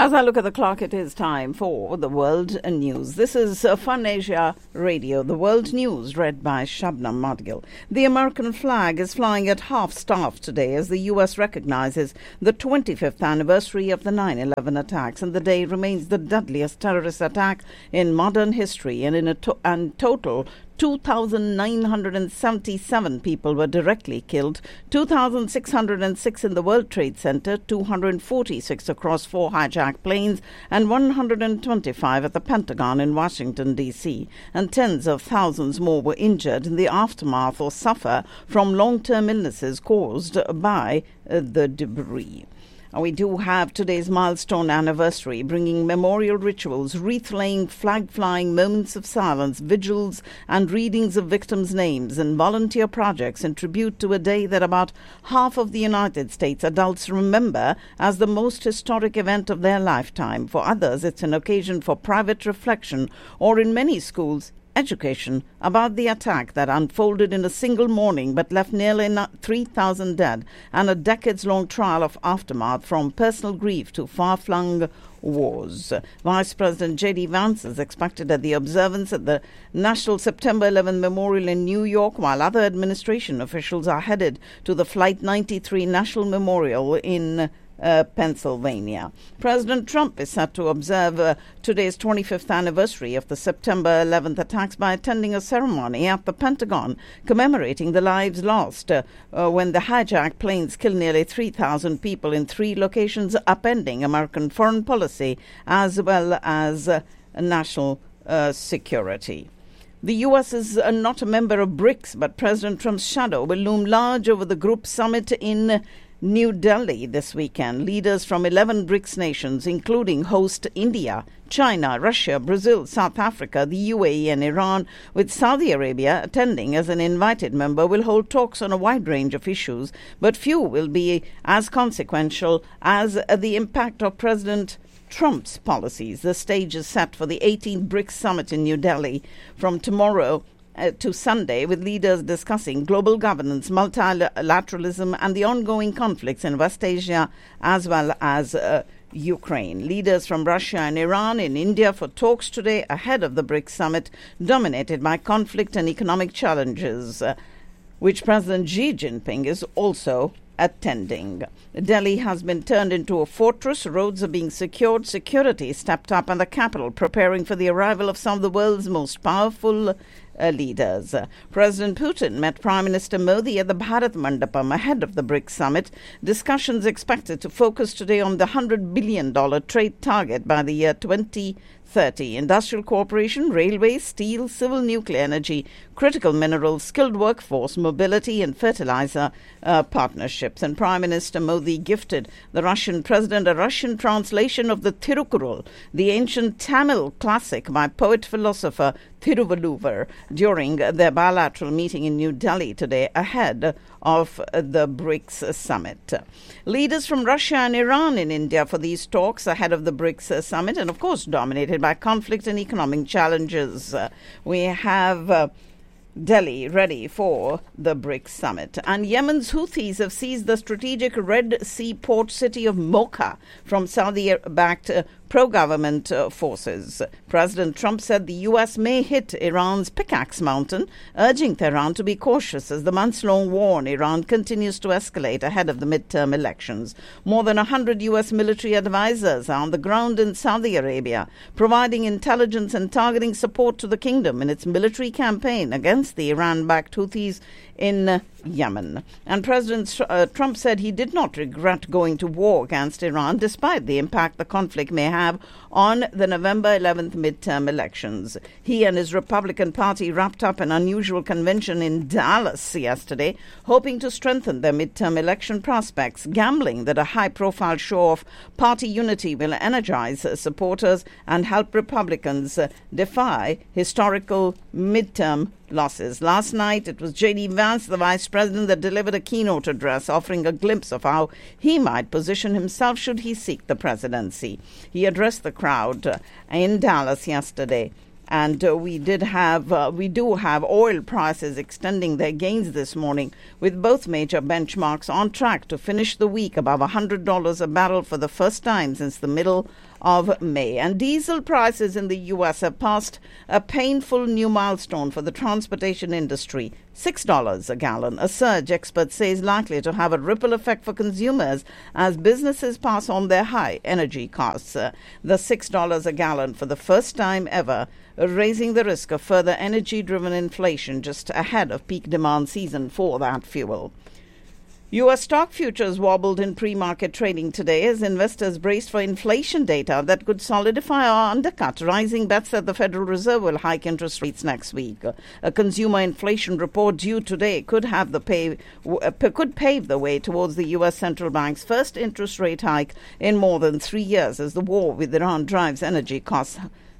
As I look at the clock, it is time for the World News. This is Fun Asia Radio, the World News, read by Shabnam Madgil. The American flag is flying at half-staff today as the U.S. recognizes the 25th anniversary of the 9/11 attacks, and the day remains the deadliest terrorist attack in modern history, and in total 2,977 people were directly killed, 2,606 in the World Trade Center, 246 across 4 hijacked planes, and 125 at the Pentagon in Washington, D.C. And tens of thousands more were injured in the aftermath or suffer from long-term illnesses caused by the debris. We do have today's milestone anniversary, bringing memorial rituals, wreath-laying, flag-flying, moments of silence, vigils and readings of victims' names, and volunteer projects in tribute to a day that about half of the United States adults remember as the most historic event of their lifetime. For others, it's an occasion for private reflection, or in many schools, education about the attack that unfolded in a single morning but left nearly 3,000 dead, and a decades-long trial of aftermath from personal grief to far-flung wars. Vice President J.D. Vance is expected at the observance at the National September 11 Memorial in New York, while other administration officials are headed to the Flight 93 National Memorial in Pennsylvania. President Trump is set to observe today's 25th anniversary of the September 11th attacks by attending a ceremony at the Pentagon commemorating the lives lost when the hijacked planes killed nearly 3,000 people in 3 locations, upending American foreign policy as well as national security. The U.S. is not a member of BRICS, but President Trump's shadow will loom large over the group summit in New Delhi this weekend. Leaders from 11 BRICS nations, including host India, China, Russia, Brazil, South Africa, the UAE and Iran, with Saudi Arabia attending as an invited member, will hold talks on a wide range of issues, but few will be as consequential as the impact of President Trump's policies. The stage is set for the 18th BRICS summit in New Delhi from tomorrow to Sunday, with leaders discussing global governance, multilateralism and the ongoing conflicts in West Asia as well as Ukraine. Leaders from Russia and Iran in India for talks today ahead of the BRICS summit, dominated by conflict and economic challenges, which President Xi Jinping is also attending. Delhi has been turned into a fortress. Roads are being secured, security stepped up, and the capital preparing for the arrival of some of the world's most powerful leaders. President Putin met Prime Minister Modi at the Bharat Mandapam ahead of the BRICS summit. Discussions expected to focus today on the $100 billion trade target by the year 2030. Industrial cooperation, railways, steel, civil nuclear energy, critical minerals, skilled workforce, mobility and fertilizer partnerships. And Prime Minister Modi gifted the Russian president a Russian translation of the Thirukkural, the ancient Tamil classic by poet-philosopher Thiruvalluvar, during their bilateral meeting in New Delhi today ahead of the BRICS summit. Leaders from Russia and Iran in India for these talks ahead of the BRICS summit, and of course dominated by conflict and economic challenges. We have Delhi ready for the BRICS summit. And Yemen's Houthis have seized the strategic Red Sea port city of Mocha from Saudi-backed pro-government forces. President Trump said the U.S. may hit Iran's Pickaxe Mountain, urging Tehran to be cautious as the months-long war in Iran continues to escalate ahead of the midterm elections. More than 100 U.S. military advisors are on the ground in Saudi Arabia, providing intelligence and targeting support to the kingdom in its military campaign against the Iran-backed Houthis in Yemen. And President Trump said he did not regret going to war against Iran, despite the impact the conflict may have on the November 11th midterm elections. He and his Republican Party wrapped up an unusual convention in Dallas yesterday, hoping to strengthen their midterm election prospects, gambling that a high-profile show of party unity will energize supporters and help Republicans defy historical midterm losses. Last night, it was J.D. Vance, the vice president, that delivered a keynote address offering a glimpse of how he might position himself should he seek the presidency. He addressed the crowd in Dallas yesterday And we do have oil prices extending their gains this morning, with both major benchmarks on track to finish the week above $100 a barrel for the first time since the middle of May. And diesel prices in the U.S. have passed a painful new milestone for the transportation industry, $6 a gallon. A surge, experts say, is likely to have a ripple effect for consumers as businesses pass on their high energy costs. The $6 a gallon for the first time ever, raising the risk of further energy-driven inflation just ahead of peak demand season for that fuel. U.S. stock futures wobbled in pre-market trading today as investors braced for inflation data that could solidify or undercut rising bets that the Federal Reserve will hike interest rates next week. A consumer inflation report due today could pave the way towards the U.S. Central Bank's first interest rate hike in more than 3 years as the war with Iran drives energy costs